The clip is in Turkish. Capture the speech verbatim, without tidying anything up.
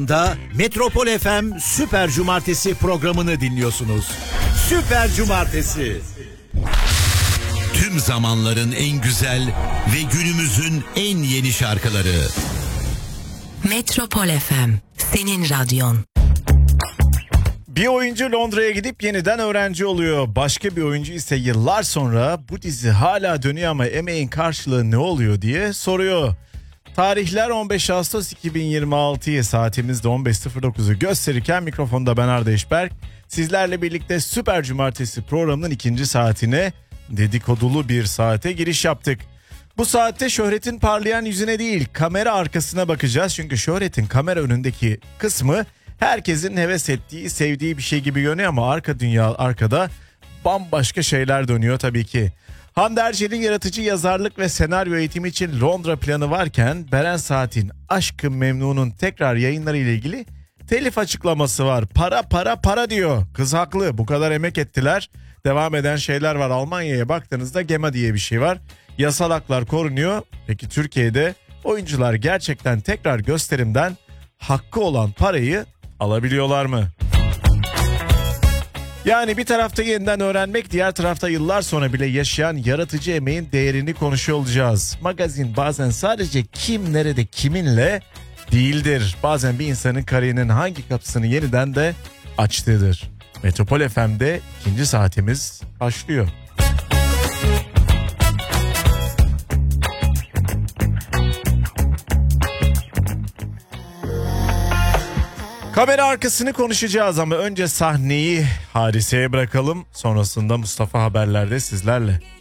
Da Metropol F M Süper Cumartesi programını dinliyorsunuz. Süper Cumartesi. Tüm zamanların en güzel ve günümüzün en yeni şarkıları. Metropol F M, senin radyon. Bir oyuncu Londra'ya gidip yeniden öğrenci oluyor. Başka bir oyuncu ise yıllar sonra bu dizi hala dönüyor ama emeğin karşılığı ne oluyor diye soruyor. Tarihler on beş Ağustos iki bin yirmi altı'yı, saatimizde on beş sıfır dokuzu gösterirken mikrofonda ben Arda İşberk. Sizlerle birlikte Süper Cumartesi programının ikinci saatine, dedikodulu bir saate giriş yaptık. Bu saatte şöhretin parlayan yüzüne değil, kamera arkasına bakacağız. Çünkü şöhretin kamera önündeki kısmı herkesin heves ettiği, sevdiği bir şey gibi görünüyor ama arka dünya, arkada bambaşka şeyler dönüyor tabii ki. Hande Erçel'in yaratıcı yazarlık ve senaryo eğitimi için Londra planı varken Beren Saat'in Aşk-ı Memnun'un tekrar yayınları ile ilgili telif açıklaması var. Para para para diyor. Kız haklı, bu kadar emek ettiler. Devam eden şeyler var. Almanya'ya baktığınızda GEMA diye bir şey var. Yasal haklar korunuyor. Peki Türkiye'de oyuncular gerçekten tekrar gösterimden hakkı olan parayı alabiliyorlar mı? Yani bir tarafta yeniden öğrenmek, diğer tarafta yıllar sonra bile yaşayan yaratıcı emeğin değerini konuşuyor olacağız. Magazin bazen sadece kim nerede kiminle değildir. Bazen bir insanın kariyerinin hangi kapısını yeniden de açtığıdır. Metropol F M'de ikinci saatimiz başlıyor. Kamera arkasını konuşacağız ama önce sahneyi hadiseye bırakalım. Sonrasında Mustafa haberlerde sizlerle.